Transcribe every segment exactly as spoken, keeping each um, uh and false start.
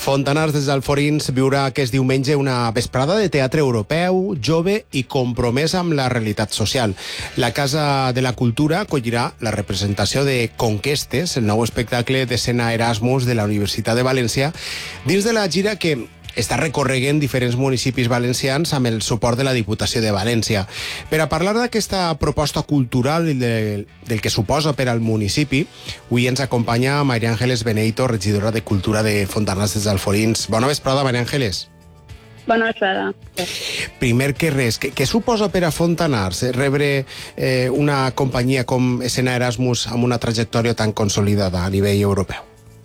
Fontanars des d'Alforins viurà aquest diumenge una vesprada de teatre europeu, jove i compromès amb la realitat social. La Casa de la Cultura acollirà la representació de Conquestes, el nou espectacle d'escena Erasmus de la Universitat de València, dins de la gira que està recorreguent diferents municipis valencians amb el suport de la Diputació de València. Per a parlar d'aquesta proposta cultural i de, del que suposa per al municipi, avui ens acompanya Maria Ángeles Beneito, regidora de Cultura de Fontanars des d'Alforins. Bona vesprada, Maria Ángeles. Bona vesprada. Primer que res, què, què suposa per a Fontanars rebre eh, una companyia com Escena Erasmus amb una trajectòria tan consolidada a nivell europeu?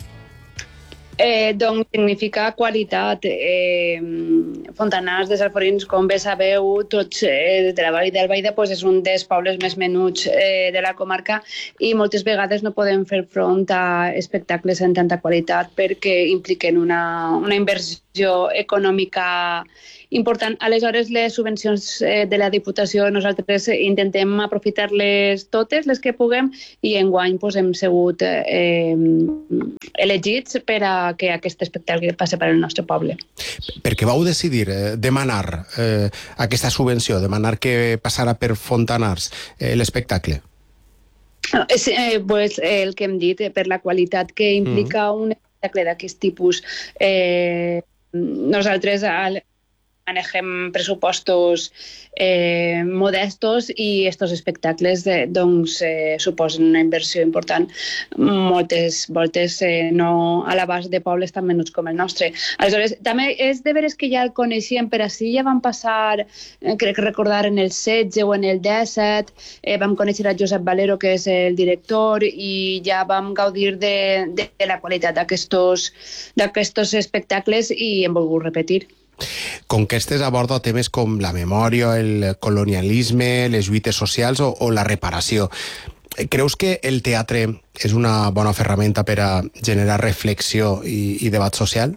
Eh, doncs significa qualitat. Eh, Fontanars des d'Alforins, com bé sabeu, tots eh, de la Vall d'Albaida pues, és un dels pobles més menuts eh, de la comarca i moltes vegades no podem fer front a espectacles en tanta qualitat perquè impliquen una, una inversió econòmica important. Aleshores, les subvencions eh, de la Diputació nosaltres intentem aprofitar-les totes, les que puguem, i enguany pues, hem sigut eh, elegits per a que aquest espectacle passi per al nostre poble. Per què vau decidir eh, demanar eh, aquesta subvenció, demanar que passara per Fontanars eh, l'espectacle? Eh, pues, el que hem dit, per la qualitat que implica mm. un espectacle d'aquest tipus. Eh, nosaltres al manegem pressupostos eh, modestos i aquests espectacles eh, doncs, eh, suposen una inversió important, moltes voltes eh, no a l'abast de pobles tan menuts com el nostre. Aleshores, també és de veres que ja el coneixíem, per així ja vam passar, eh, crec recordar en el setze o en el disset, eh, vam conèixer a Josep Valero, que és el director, i ja vam gaudir de, de, de la qualitat d'aquests espectacles i hem volgut repetir. Conquestes aborda temes com la memòria, el colonialisme, les lluites socials o, o la reparació. Creus que el teatre és una bona ferramenta per a generar reflexió i, i debat social?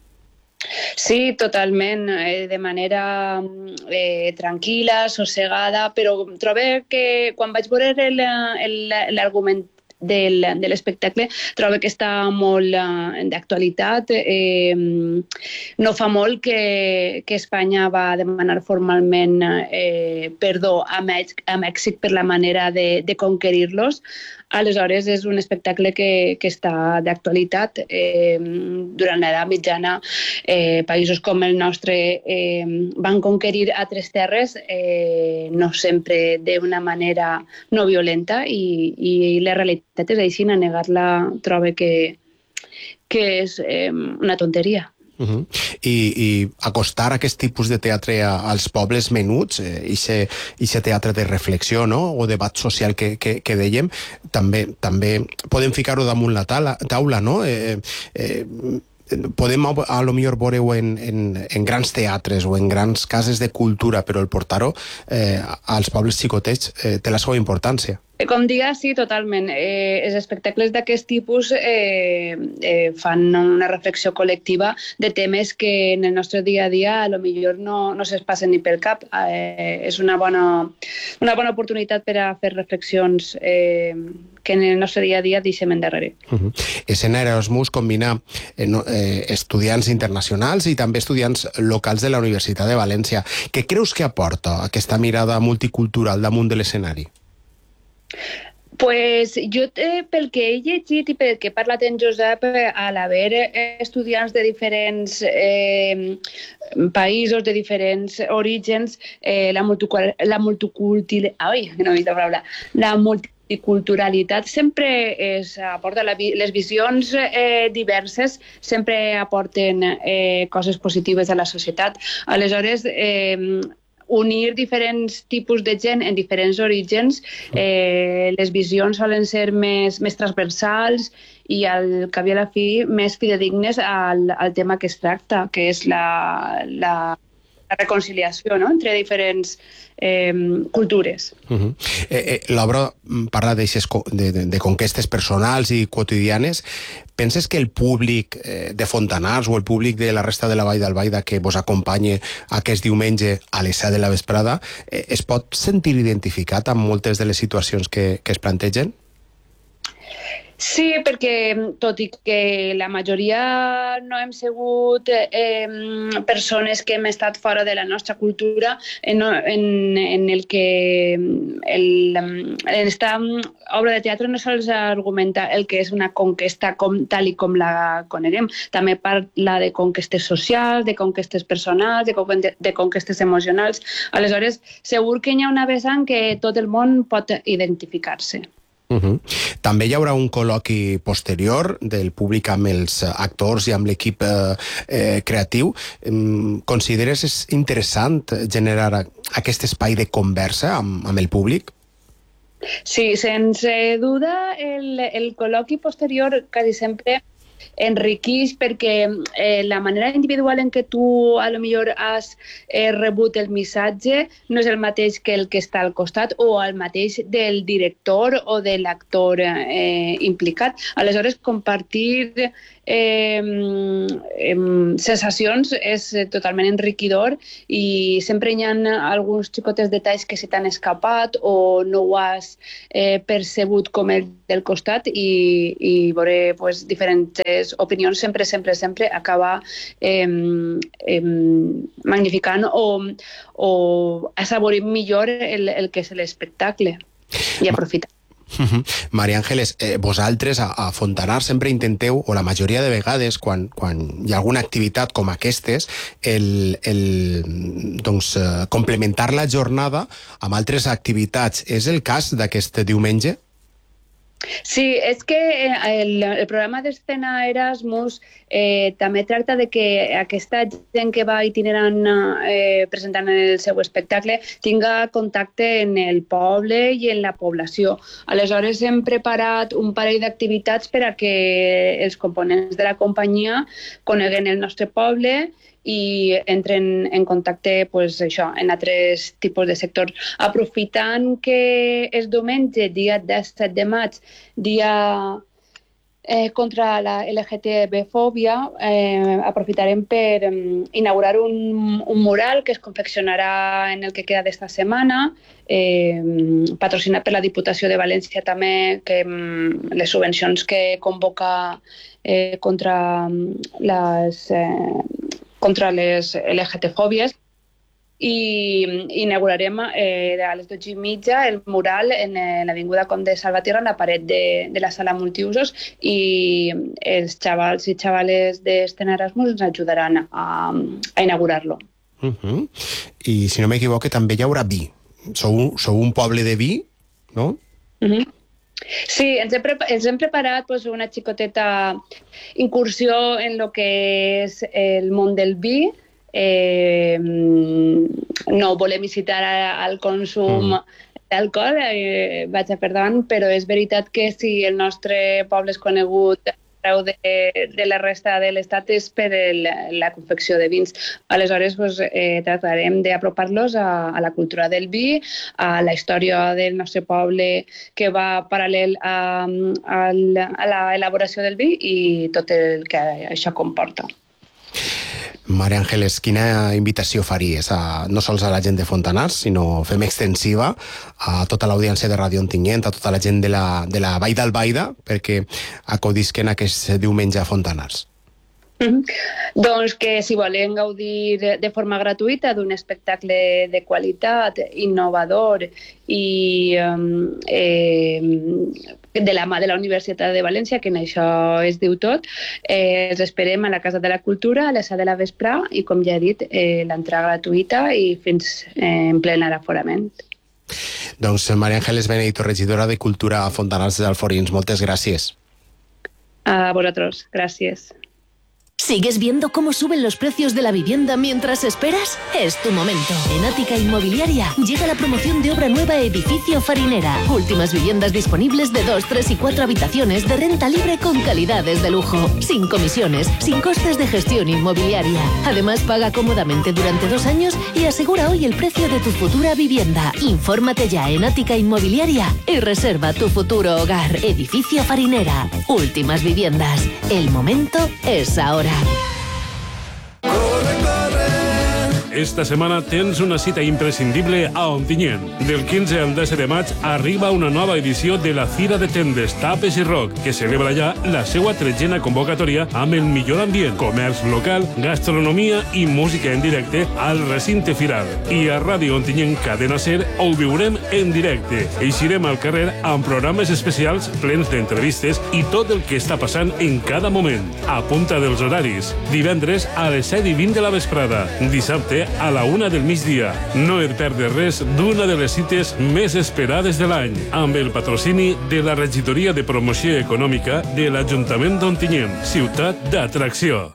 Sí, totalment, eh, de manera eh, tranquil·la, sossegada, però trobo que quan vaig veure l'argument Del, de l'espectacle, trobo que està molt uh, d'actualitat. Eh, no fa molt que, que Espanya va demanar formalment eh, perdó a, Mèxic, a Mèxic per la manera de, de conquerir-los. Aleshores, és un espectacle que, que està d'actualitat. Eh, durant l'edat mitjana, eh, països com el nostre eh, van conquerir altres terres, eh, no sempre d'una manera no violenta, i, i la realitat és així, a negar-la trobo que, que és eh, una tonteria. Uh-huh. I, i acostar aquest tipus de teatre a, als pobles menuts, eh, i teatre de reflexió, no? O debat social que, que, que dèiem, també, també podem ficar-ho damunt la taula, taula no? Eh, eh, podem a, a lo millor veure-ho en, en, en grans teatres o en grans cases de cultura, però el portar-ho eh, als pobles xicotets eh, té la seva importància. Com digues, sí, totalment. Eh, els espectacles d'aquest tipus eh, eh, fan una reflexió col·lectiva de temes que en el nostre dia a dia a lo millor no, no se'ls passen ni pel cap. Eh, és una bona, una bona oportunitat per a fer reflexions eh, que en el nostre dia a dia deixem endarrere. Uh-huh. Escena Erasmus combina eh, no, eh, estudiants internacionals i també estudiants locals de la Universitat de València. Què creus que aporta aquesta mirada multicultural damunt de l'escenari? Pues jo, eh, pel que he llegit i pel que he parlat amb Josep, eh, a l'haver eh, estudiants de diferents eh, països, de diferents orígens, eh, la, multicultur la, multicultur ai, no la paraula, la multiculturalitat sempre es aporta, la, les visions eh, diverses sempre aporten eh, coses positives a la societat. Aleshores, eh, unir diferents tipus de gent en diferents orígens, eh, les visions solen ser més, més transversals i al cap i a la fi més fidedignes al, al tema que es tracta, que és la, la, la reconciliació, no?, entre diferents eh, cultures. Uh-huh. eh, eh, L'obra parla de, de, de conquestes personals i quotidianes. Penses que el públic eh, de Fontanars o el públic de la resta de la Vall d'Albaida que vos acompanye aquest diumenge a les set de la vesprada eh, es pot sentir identificat amb moltes de les situacions que, que es plantegen? Sí, perquè tot i que la majoria no hem sigut eh, persones que hem estat fora de la nostra cultura, en, en, en el que el, en esta obra de teatre no sols argumenta el que és una conquesta com, tal i com la coneguem, també parla de conquestes socials, de conquestes personals, de, de conquestes emocionals. Aleshores, segur que hi ha una vessant que tot el món pot identificar-se. Uh-huh. També hi haurà un col·loqui posterior del públic amb els actors i amb l'equip eh, eh, creatiu. Consideres és interessant generar aquest espai de conversa amb, amb el públic? Sí, sense duda el, el col·loqui posterior quasi sempre enriqueix perquè eh, la manera individual en què tu a lo millor has eh, rebut el missatge no és el mateix que el que està al costat o el mateix del director o de l'actor eh, implicat. Aleshores, compartir eh, eh, sensacions és totalment enriquidor i sempre hi ha alguns xicotes detalls que se t'han escapat o no ho has eh, percebut com el del costat i, i veure pues, diferents opinions sempre, sempre, sempre acaba eh, eh, magnificant o, o assaborint millor el, el que és l'espectacle i aprofitar. Uh-huh. Maria Ángeles, eh, vosaltres a, a Fontanars sempre intenteu, o la majoria de vegades, quan, quan hi ha alguna activitat com aquestes, el, el, doncs, eh, complementar la jornada amb altres activitats. És el cas d'aquest diumenge? Sí, és que el, el programa d'escena Erasmus eh, també tracta de que aquesta gent que va itinerant eh, presentant el seu espectacle tinga contacte en el poble i en la població. Aleshores hem preparat un parell d'activitats per a que els components de la companyia coneguen el nostre poble i entren en contacte pues, això, en altres tipus de sectors. Aprofitant que és diumenge, dia disset de maig, dia eh, contra la L G T B-fòbia, eh, aprofitarem per eh, inaugurar un, un mural que es confeccionarà en el que queda d'esta setmana, eh, patrocinat per la Diputació de València també, que les subvencions que convoca eh, contra les... Eh, contra les L G T fòbies i inaugurarem eh, a les dotze i mitja el mural en eh, l'Avinguda Comte Salvatierra en la paret de, de la sala multiusos i els xavals i xavales d'Escena Erasmus ens ajudaran a, a inaugurar-lo. Uh-huh. I si no m'equivoco també hi haurà vi. Sou, sou un poble de vi, no? Uh-huh. Sí, ens hem, ens hem preparat pues, una xicoteta incursió en lo que és el món del vi. Eh, no volem incitar al consum mm. d'alcohol, eh, vaig a perdón, però és veritat que si el nostre poble és conegut arreu de, de la resta de l'estat és per el, la confecció de vins. Aleshores, pues, eh, tratarem d'apropar-los a, a la cultura del vi, a la història del nostre poble que va paral·lel a, a, a l'elaboració del vi i tot el que això comporta. Maria Ángeles, quina invitació faries a, no sols a la gent de Fontanars, sinó fem extensiva a tota l'audiència de Ràdio Ontinyent, a tota la gent de la, de la Vall d'Albaida, perquè acudisquen aquest diumenge a Fontanars? Mm-hmm. Doncs que si volen gaudir de forma gratuïta d'un espectacle de qualitat, innovador i eh, de la mà de la Universitat de València, que en això es diu tot, eh, els esperem a la Casa de la Cultura a les set de la vesprà i, com ja he dit, eh, l'entrada gratuïta i fins eh, en ple aforament. Doncs Maria Ángeles Benedito, regidora de Cultura a Fontanars dels Alforins, moltes gràcies. A vosaltres, gràcies. ¿Sigues viendo cómo suben los precios de la vivienda mientras esperas? Es tu momento. En Ática Inmobiliaria llega la promoción de obra nueva Edificio Farinera. Últimas viviendas disponibles de dos, tres y cuatro habitaciones de renta libre con calidades de lujo. Sin comisiones, sin costes de gestión inmobiliaria. Además, paga cómodamente durante dos años y asegura hoy el precio de tu futura vivienda. Infórmate ya en Ática Inmobiliaria y reserva tu futuro hogar. Edificio Farinera. Últimas viviendas. El momento es ahora. Corre, corre, esta setmana tens una cita imprescindible a Ontinyent. Del quinze al disset de maig arriba una nova edició de la Fira de Tendes, Tapes i Rock, que celebra ja la seva tretzena convocatòria amb el millor ambient, comerç local, gastronomia i música en directe al recinte firal. I a Ràdio Ontinyent Cadena Ser ho viurem en directe. Eixirem al carrer amb programes especials plens d'entrevistes i tot el que està passant en cada moment. Apunta dels horaris. Divendres a les set i vint de la vesprada. Dissabte a la una del migdia. No et perdes res d'una de les cites més esperades de l'any, amb el patrocini de la Regidoria de Promoció Econòmica de l'Ajuntament d'Ontinyent, ciutat d'atracció.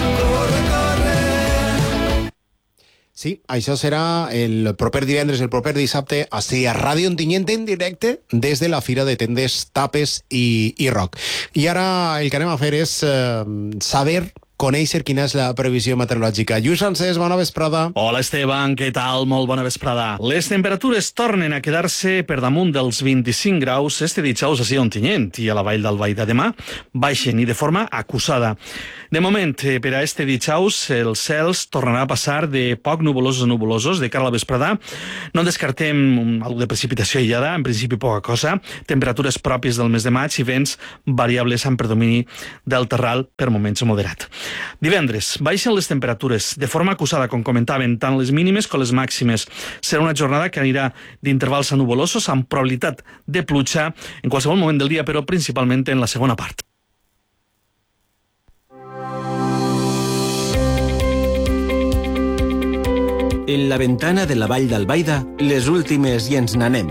Sí, això serà el proper divendres, el proper dissabte, així a Ràdio Ontinyent en directe des de la Fira de Tendes, Tapes i, i Rock. I ara el que anem a fer és eh, saber conèixer quina és la previsió meteorològica. Lluís Francesc, bona vesprada. Hola, Esteban, què tal? Molt bona vesprada. Les temperatures tornen a quedar-se per damunt dels vint-i-cinc graus este dijous a Ontinyent i a la Vall d'Albaida. Demà baixen i de forma acusada. De moment, per a este dijous, els cels tornarà a passar de poc nuvolosos a nuvolosos de cara a la vesprada. No descartem alguna de precipitació aïllada, en principi poca cosa, temperatures pròpies del mes de maig i vents variables amb predomini del terral per moments moderat. Divendres, baixen les temperatures de forma acusada, com comentaven, tant les mínimes com les màximes. Serà una jornada que anirà d'intervals a nuvolosos amb probabilitat de pluja en qualsevol moment del dia, però principalment en la segona part. En la ventana de la Vall d'Albaida, les últimes i ens n'anem.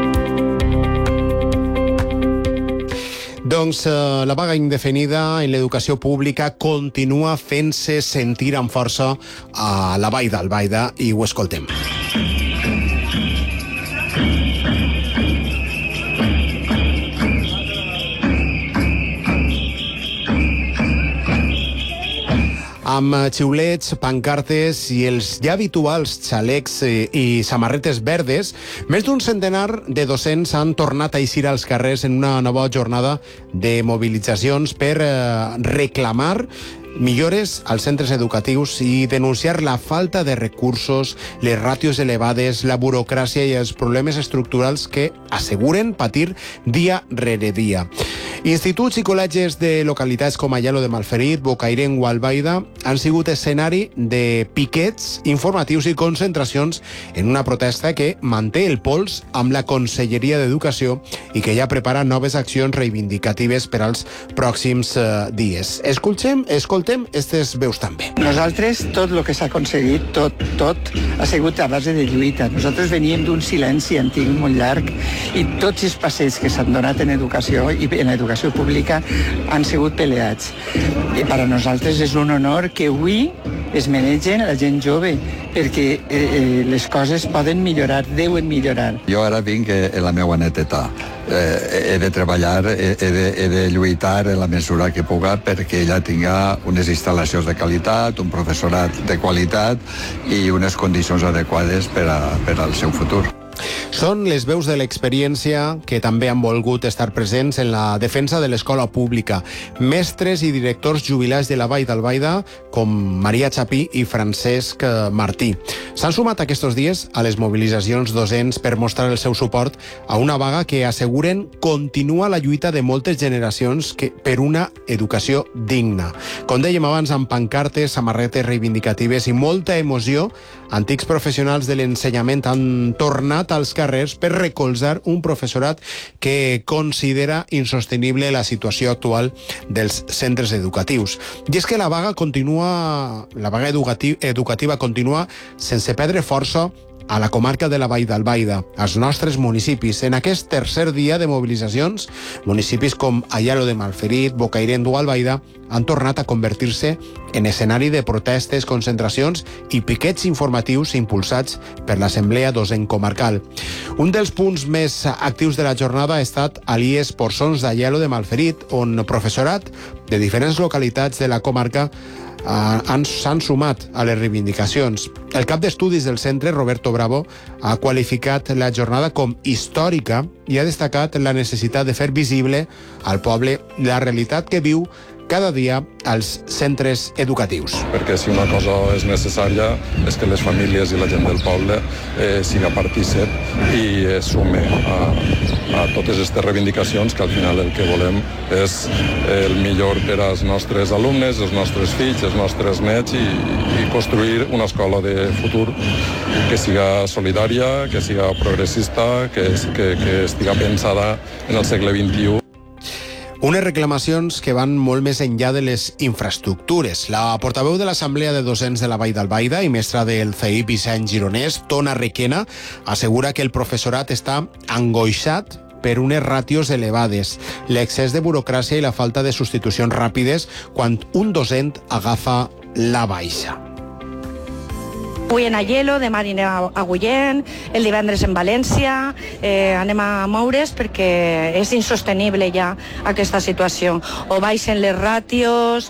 Doncs eh, la vaga indefinida en l'educació pública continua fent-se sentir amb força a la Vall d'Albaida i ho escoltem. Amb xiulets, pancartes i els ja habituals xalecs i samarretes verdes, més d'un centenar de docents han tornat a eixir als carrers en una nova jornada de mobilitzacions per reclamar millores als centres educatius i denunciar la falta de recursos, les ràtios elevades, la burocràcia i els problemes estructurals que asseguren patir dia rere dia. Instituts i col·legis de localitats com Aielo de Malferit, Bocairent o Albaida han sigut escenari de piquets informatius i concentracions en una protesta que manté el pols amb la Conselleria d'Educació i que ja prepara noves accions reivindicatives per als pròxims uh, dies. Escoltem, escoltem aquestes veus també. Nosaltres, tot el que s'ha aconseguit, tot, tot, ha sigut a base de lluita. Nosaltres veníem d'un silenci antic molt llarg i tots els passeig que s'han donat en educació i en educació pública han sigut peleats. I per a nosaltres és un honor que avui es manegen la gent jove, perquè eh, les coses poden millorar, deuen millorar. Jo ara vinc en la meva neteta. Eh, he de treballar, he de, he de lluitar en la mesura que puga perquè ella tinga unes instal·lacions de qualitat, un professorat de qualitat i unes condicions adequades per, a, per al seu futur. Són les veus de l'experiència que també han volgut estar presents en la defensa de l'escola pública. Mestres i directors jubilats de la Vall d'Albaida, com Maria Chapí i Francesc Martí. S'han sumat aquests dies a les mobilitzacions docents per mostrar el seu suport a una vaga que asseguren continua la lluita de moltes generacions que, per una educació digna. Com dèiem abans, amb pancartes, samarretes reivindicatives i molta emoció, antics professionals de l'ensenyament han tornat als carrers per recolzar un professorat que considera insostenible la situació actual dels centres educatius. I és que la vaga continua, la vaga educativa, educativa continua sense perdre força a la comarca de la Vall d'Albaida, als nostres municipis. En aquest tercer dia de mobilitzacions, municipis com Aielo de Malferit, Bocairent o Albaida han tornat a convertir-se en escenari de protestes, concentracions i piquets informatius impulsats per l'Assemblea Docent Comarcal. Un dels punts més actius de la jornada ha estat a l'I E S Porçons d'Aielo de Malferit, on professorat de diferents localitats de la comarca s'han sumat a les reivindicacions. El cap d'estudis del centre, Roberto Bravo, ha qualificat la jornada com històrica i ha destacat la necessitat de fer visible al poble la realitat que viu cada dia als centres educatius. Perquè si una cosa és necessària és que les famílies i la gent del poble eh, siga partícip i es sume a, a totes aquestes reivindicacions, que al final el que volem és el millor per als nostres alumnes, els nostres fills, els nostres nets i, i construir una escola de futur que siga solidària, que siga progressista, que, que, que estiga pensada en el segle vint-i-u. Unes reclamacions que van molt més enllà de les infraestructures. La portaveu de l'Assemblea de Docents de la Vall d'Albaida i mestra del C I P Vicent Gironès, Tona Requena, assegura que el professorat està angoixat per unes ràtios elevades, l'excés de burocràcia i la falta de substitucions ràpides quan un docent agafa la baixa. Avui en Aielo, demà anirem a Agullent, el divendres en València, eh, anem a moure's perquè és insostenible ja aquesta situació. O baixen les ràtios,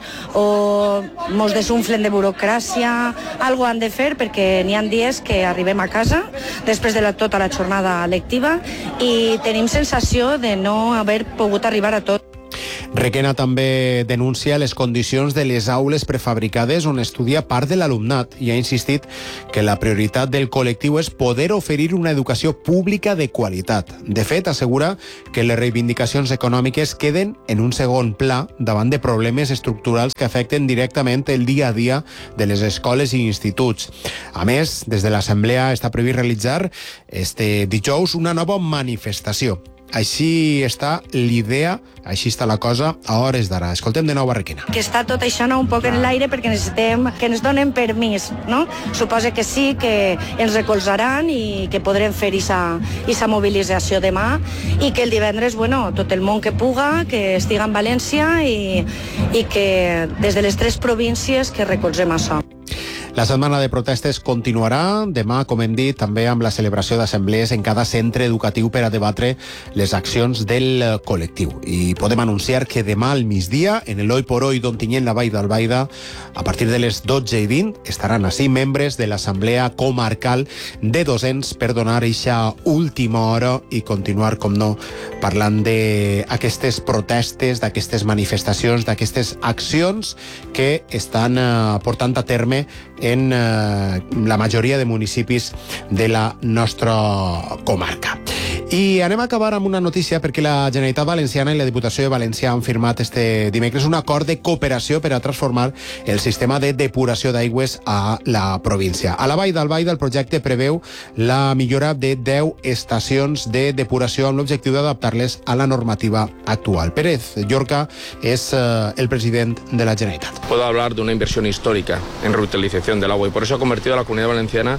o mos desunflen de burocràcia, algo han de fer perquè n'hi ha dies que arribem a casa després de la, tota la jornada lectiva i tenim sensació de no haver pogut arribar a tot. Requena també denuncia les condicions de les aules prefabricades on estudia part de l'alumnat i ha insistit que la prioritat del col·lectiu és poder oferir una educació pública de qualitat. De fet, assegura que les reivindicacions econòmiques queden en un segon pla davant de problemes estructurals que afecten directament el dia a dia de les escoles i instituts. A més, des de l'Assemblea està previst realitzar este dijous una nova manifestació. Així està l'idea, així està la cosa a hores d'ara. Escoltem de nou a Requena. Que està tot això no, un poc en l'aire perquè necessitem que ens donen permís, no? Suposa que sí, que ens recolzaran i que podrem fer aquesta mobilització demà i que el divendres, bueno, tot el món que puga, que estiga en València i, i que des de les tres províncies que recolzem això. La setmana de protestes continuarà demà, com hem dit, també amb la celebració d'assemblees en cada centre educatiu per a debatre les accions del col·lectiu. I podem anunciar que demà al migdia, en el Hoy por Hoy d'Ontinyent, la Vall d'Albaida, a partir de les dotze i vint, estaran així membres de l'Assemblea Comarcal de Docents per donar eixa última hora i continuar, com no, parlant d'aquestes protestes, d'aquestes manifestacions, d'aquestes accions que estan eh, portant a terme en eh, la majoria de municipis de la nostra comarca. I anem a acabar amb una notícia perquè la Generalitat Valenciana i la Diputació de València han firmat este dimecres un acord de cooperació per a transformar el sistema de depuració d'aigües a la província. A la Vall d'Albaida el projecte preveu la millora de deu estacions de depuració amb l'objectiu d'adaptar-les a la normativa actual. Pérez Llorca és eh, el president de la Generalitat. Puedo hablar de una inversión histórica en reutilización del agua y por eso ha convertido a la Comunidad Valenciana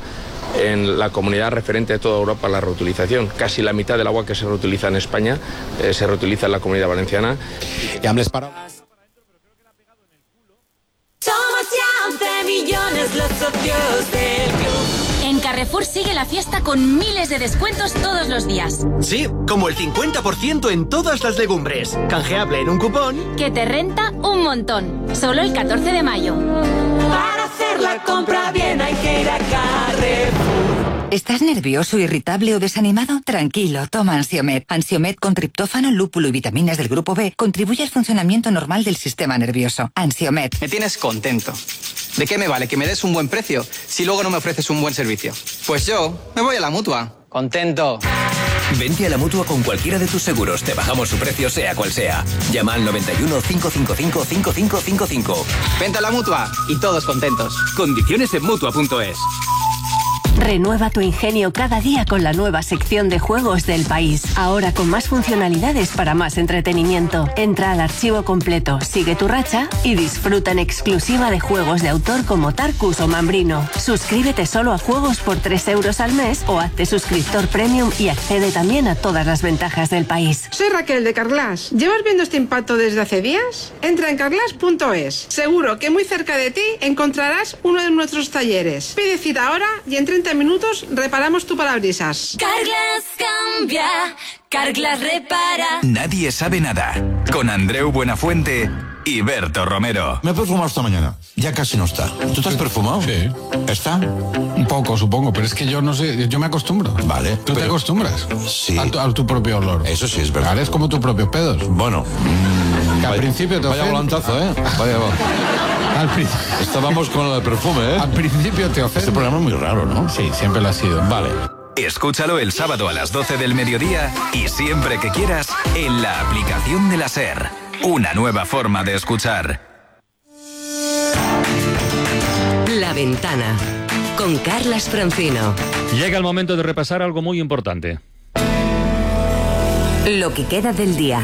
en la comunidad referente de toda Europa en la reutilización. Casi la mitad del agua que se reutiliza en España eh, se reutiliza en la Comunidad Valenciana. Y amb les paraules... Somos ya once millones los socios del club. En Carrefour sigue la fiesta con miles de descuentos todos los días. Sí, como el cincuenta por ciento en todas las legumbres. Canjeable en un cupón que te renta un montón. Solo el catorce de mayo. Para hacer la compra bien hay que ir a Carrefour. ¿Estás nervioso, irritable o desanimado? Tranquilo, toma Ansiomed. Ansiomed con triptófano, lúpulo y vitaminas del grupo B contribuye al funcionamiento normal del sistema nervioso. Ansiomed. Me tienes contento. ¿De qué me vale que me des un buen precio si luego no me ofreces un buen servicio? Pues yo me voy a la Mutua. Contento. Vente a la Mutua con cualquiera de tus seguros. Te bajamos su precio sea cual sea. Llama al noventa y uno, cinco cinco cinco, cinco cinco cinco cinco. Vente a la Mutua y todos contentos. Condiciones en Mutua punto es. Renueva tu ingenio cada día con la nueva sección de juegos del país. Ahora con más funcionalidades para más entretenimiento. Entra al archivo completo, sigue tu racha y disfruta en exclusiva de juegos de autor como Tarkus o Mambrino. Suscríbete solo a juegos por tres euros al mes o hazte suscriptor premium y accede también a todas las ventajas del país. Soy Raquel de Carglass. ¿Llevas viendo este impacto desde hace días? Entra en carglass punto es. Seguro que muy cerca de ti encontrarás uno de nuestros talleres. Pide cita ahora y en treinta minutos reparamos tu parabrisas. Carglass cambia, Carglass repara. Nadie sabe nada. Con Andreu Buenafuente y Berto Romero. Me he perfumado esta mañana. Ya casi no está. ¿Tú te has perfumado? Sí. ¿Está? Un poco, supongo, pero es que yo no sé, yo me acostumbro. Vale. ¿Tú pero... te acostumbras? Sí. A tu, a tu propio olor. Eso sí es verdad. ¿Es como tus propios pedos? Bueno... Mmm... Que al principio te Vaya ofende. volantazo, ¿eh? Vaya, va. Al pri- Estábamos con el perfume, ¿eh? Al principio te ofende. Este programa es muy raro, ¿no? Sí, siempre lo ha sido. Vale. Escúchalo el sábado a las doce del mediodía y siempre que quieras en la aplicación de la SER. Una nueva forma de escuchar. La Ventana, con Carlas Francino. Llega el momento de repasar algo muy importante. Lo que queda del día,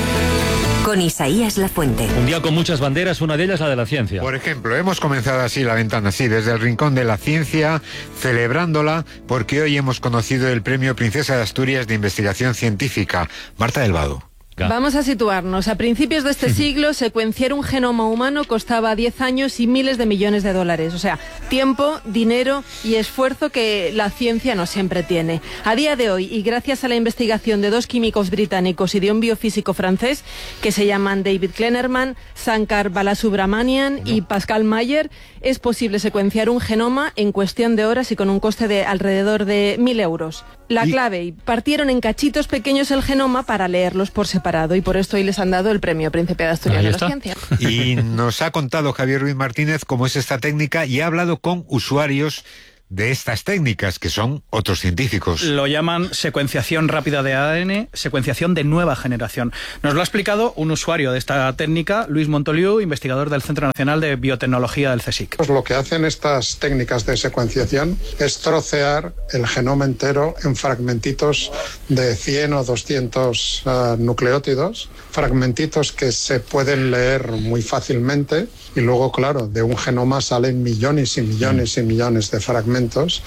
con Isaías Lafuente. Un día con muchas banderas, una de ellas la de la ciencia. Por ejemplo, hemos comenzado así la ventana, sí, desde el rincón de la ciencia, celebrándola, porque hoy hemos conocido el Premio Princesa de Asturias de Investigación Científica. Marta del Vado. Vamos a situarnos. A principios de este siglo, secuenciar un genoma humano costaba diez años y miles de millones de dólares. O sea, tiempo, dinero y esfuerzo que la ciencia no siempre tiene. A día de hoy, y gracias a la investigación de dos químicos británicos y de un biofísico francés, que se llaman David Kleinerman, Sankar Balasubramanian y Pascal Mayer, es posible secuenciar un genoma en cuestión de horas y con un coste de alrededor de mil euros. La clave, partieron en cachitos pequeños el genoma para leerlos por separado, y por esto hoy les han dado el Premio Príncipe de Asturias de la Ciencia. Y nos ha contado Javier Ruiz Martínez cómo es esta técnica y ha hablado con usuarios de estas técnicas, que son otros científicos. Lo llaman secuenciación rápida de A D N, secuenciación de nueva generación. Nos lo ha explicado un usuario de esta técnica, Luis Montoliu, investigador del Centro Nacional de Biotecnología del CSIC. Pues lo que hacen estas técnicas de secuenciación es trocear el genoma entero en fragmentitos de cien o doscientos uh, nucleótidos, fragmentitos que se pueden leer muy fácilmente, y luego, claro, de un genoma salen millones y millones y millones de fragmentos.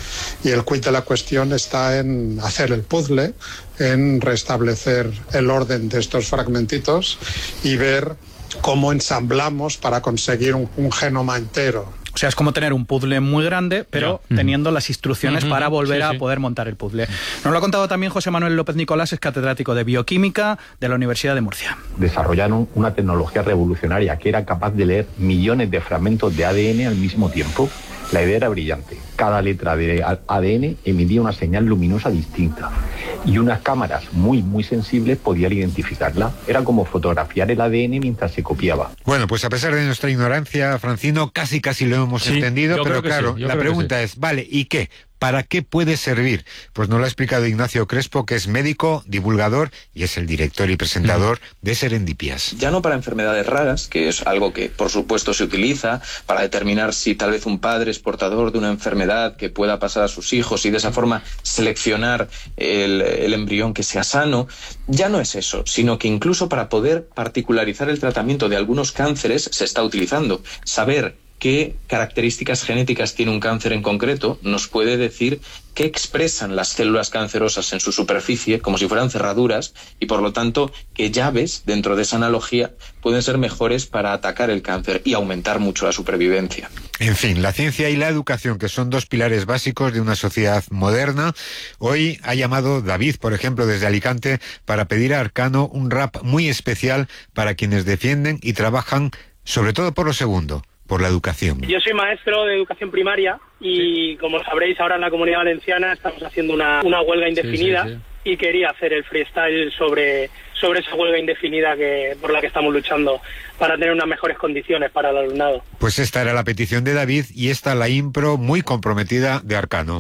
Y el quid de la cuestión está en hacer el puzzle, en restablecer el orden de estos fragmentitos y ver cómo ensamblamos para conseguir un, un genoma entero. O sea, es como tener un puzzle muy grande, pero yeah. teniendo las instrucciones uh-huh. para volver sí, sí. a poder montar el puzzle. Nos lo ha contado también José Manuel López Nicolás, es catedrático de Bioquímica de la Universidad de Murcia. Desarrollaron una tecnología revolucionaria que era capaz de leer millones de fragmentos de A D N al mismo tiempo. La idea era brillante. Cada letra de A D N emitía una señal luminosa distinta y unas cámaras muy, muy sensibles podían identificarla. Era como fotografiar el A D N mientras se copiaba. Bueno, pues a pesar de nuestra ignorancia, Francino, casi casi lo hemos sí, entendido, pero claro, sí, la pregunta es, vale, ¿y qué? ¿Para qué puede servir? Pues nos lo ha explicado Ignacio Crespo, que es médico, divulgador y es el director y presentador de Serendipias. Ya no para enfermedades raras, que es algo que por supuesto se utiliza para determinar si tal vez un padre es portador de una enfermedad que pueda pasar a sus hijos y de esa forma seleccionar el, el embrión que sea sano. Ya no es eso, sino que incluso para poder particularizar el tratamiento de algunos cánceres se está utilizando. Saber qué características genéticas tiene un cáncer en concreto nos puede decir qué expresan las células cancerosas en su superficie, como si fueran cerraduras, y por lo tanto qué llaves dentro de esa analogía pueden ser mejores para atacar el cáncer y aumentar mucho la supervivencia. En fin, la ciencia y la educación, que son dos pilares básicos de una sociedad moderna. Hoy ha llamado David, por ejemplo, desde Alicante, para pedir a Arcano un rap muy especial para quienes defienden y trabajan, sobre todo por lo segundo, por la educación. Yo soy maestro de educación primaria y, sí. como sabréis, ahora en la Comunidad Valenciana estamos haciendo una, una huelga indefinida, sí, sí, sí. y quería hacer el freestyle sobre, sobre esa huelga indefinida que por la que estamos luchando para tener unas mejores condiciones para el alumnado. Pues esta era la petición de David y esta la impro muy comprometida de Arcano.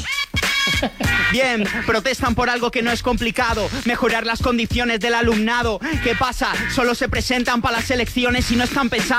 Bien, protestan por algo que no es complicado, mejorar las condiciones del alumnado. ¿Qué pasa? Solo se presentan para las elecciones y no están pensando